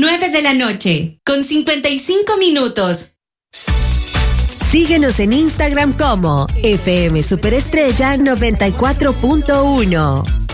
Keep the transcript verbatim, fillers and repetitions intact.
nueve de la noche, con cincuenta y cinco minutos. Síguenos en Instagram como F M Superestrella noventa y cuatro punto uno.